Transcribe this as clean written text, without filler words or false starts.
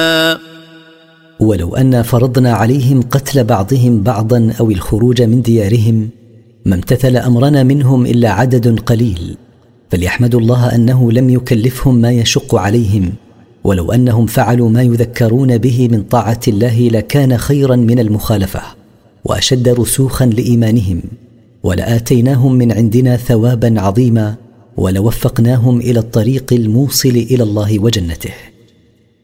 ولو أن فرضنا عليهم قتل بعضهم بعضا أو الخروج من ديارهم ما امتثل أمرنا منهم إلا عدد قليل، فليحمدوا الله أنه لم يكلفهم ما يشق عليهم، ولو أنهم فعلوا ما يذكرون به من طاعة الله لكان خيرا من المخالفة وأشد رسوخا لإيمانهم، ولآتيناهم من عندنا ثوابا عظيما، ولوفقناهم إلى الطريق الموصل إلى الله وجنته.